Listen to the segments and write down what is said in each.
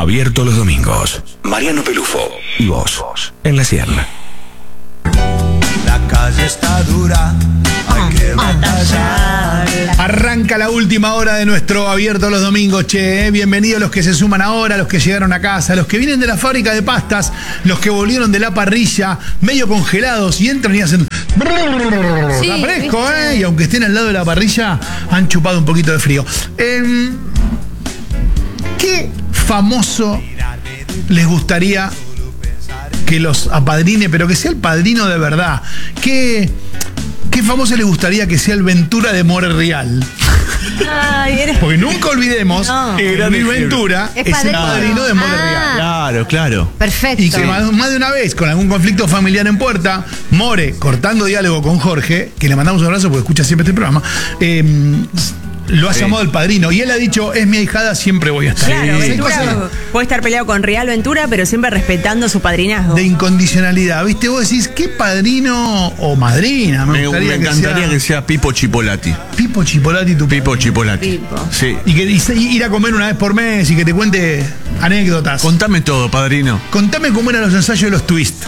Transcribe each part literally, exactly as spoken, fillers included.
Abierto los domingos. Mariano Pelufo y vos en la cien. La calle está dura, hay que batallar. Arranca la última hora de nuestro Abierto los domingos, che. ¿eh? Bienvenidos los que se suman ahora, los que llegaron a casa, los que vienen de la fábrica de pastas, los que volvieron de la parrilla, medio congelados y entran y hacen... Sí, está fresco, ¿viste? ¿eh? Y aunque estén al lado de la parrilla, han chupado un poquito de frío. Eh, ¿Qué famoso les gustaría que los apadrine, pero que sea el padrino de verdad? ¿Qué, qué famoso les gustaría que sea el Ventura de More Real? Ay, eres... Porque nunca olvidemos No. que Gran Luis ejemplo. Ventura Es es, el padrino. padrino de More Ah. Real. Claro, claro. Perfecto. Y que más, más de una vez, con algún conflicto familiar en puerta, More, cortando diálogo con Jorge, que le mandamos un abrazo porque escucha siempre este programa, eh, lo ha Sí. llamado el padrino. Y él ha dicho, es mi ahijada, siempre voy a estar. Claro, Sí. Ventura Cosa puede estar peleado con Real Ventura, pero siempre respetando su padrinazgo. de incondicionalidad. ¿Viste? Vos decís, ¿qué padrino o madrina? Me, Me, gustaría me que encantaría sea que sea Pipo Chipolati. Pipo Chipolati, tu Pipo Chipolati. Pipo. Sí. Y que y ir a comer una vez por mes y que te cuente anécdotas. Contame todo, padrino. Contame cómo eran los ensayos de los twists.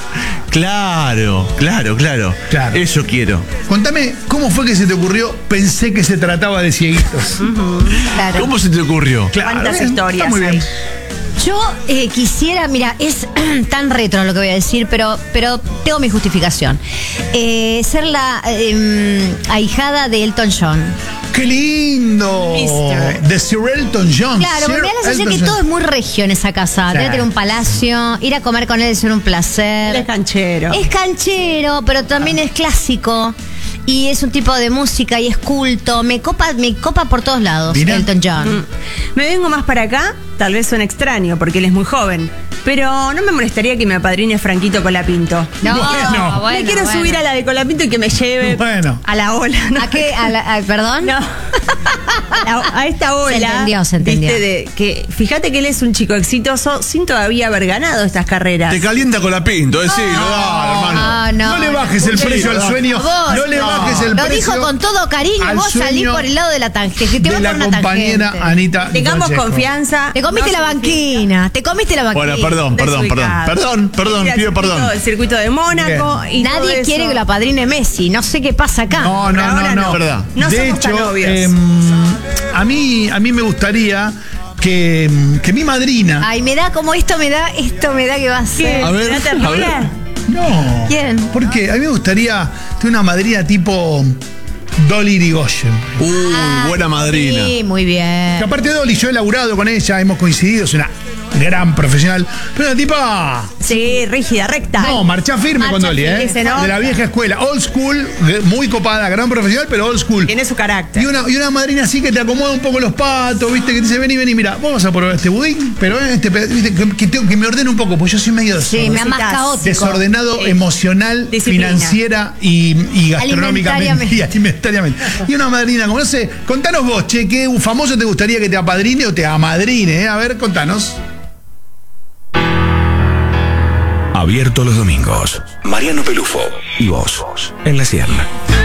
Claro, claro, claro. Claro. Eso quiero. Contame cómo fue que se te ocurrió, pensé que se trataba de cieguitos. Claro. ¿Cómo se te ocurrió? ¿Cuántas bien, historias está muy bien. hay? Yo eh, quisiera, mira, es tan retro lo que voy a decir, pero, pero tengo mi justificación. Eh, ser la eh, ahijada de Elton John. ¡Qué lindo! Mister. De Sir Elton John. Claro, Sir me da la sensación Elton que John. todo es muy regio en esa casa. Sí. Debe tener un palacio, ir a comer con él es un placer. Él es canchero. Es canchero, pero también es clásico. Y es un tipo de música y es culto. Me copa, me copa por todos lados, Mira. Elton John. Mm. Me vengo más para acá, tal vez suene extraño porque él es muy joven, pero no me molestaría que me apadrine Franquito Colapinto. No, Bueno. bueno, me quiero bueno. subir a la de Colapinto y que me lleve Bueno. a la ola. ¿no? ¿A qué? ¿A la- a- ¿Perdón? No. A, la- a esta ola. Se entendió, se entendió. ¿viste? De, que, fíjate que él es un chico exitoso sin todavía haber ganado estas carreras. Te calienta con la pinto, decilo, dale, hermano. Ah, no, No le bajes el Por precio al favor. sueño. No le bajes el Lo precio. dijo con todo cariño, al vos salís sueño por el lado de la tangente, que te de vas la por una compañera tangente. Anita. Tengamos Francesco. confianza. Te comiste No la significa- banquina, te comiste la banquina. Bueno, perdón, perdón, perdón. Desubicado. Perdón, perdón, Ir al pido circuito- perdón. El circuito de Mónaco y todo Nadie eso. quiere que lo apadrine Messi, no sé qué pasa acá. No, no, ahora no, no. no. Verdad. No de somos tan hecho, novios. em, a mí, a mí me gustaría que, em, que mi madrina. Ay, me da como esto, me da, esto me da que va a ¿Qué? ser. A ver, ¿Será a terrible? ver. No. ¿Quién? Porque a mí me gustaría tener una madrina tipo Dolly Irigoyen. Uy, Ah, buena madrina. Sí, muy Que bien. aparte de Dolly, yo he laburado con ella, hemos coincidido, es una gran profesional. Pero una tipa. Sí, rígida, recta. No, marcha firme Marcha con Dolly, firme, ¿eh? se nota. De la vieja escuela. Old school, muy copada, gran profesional, pero old school. Tiene su carácter. Y una, y una madrina así que te acomoda un poco los patos, ¿viste? Que te dice, vení, vení, mira, vamos a probar este budín, pero eh, este, pe- ¿viste? Que, que tengo- que me ordene un poco, pues yo soy medio Sí, me da más Necesitas caótico. desordenado Sí. emocional, Disciplina. financiera y, y gastronómicamente. Alimentariamente. Y alimentariamente. Y una madrina, como no sé, contanos vos, che, ¿qué famoso te gustaría que te apadrine o te amadrine? eh? A ver, contanos. Abierto los domingos. Mariano Pelufo y vos en la cien.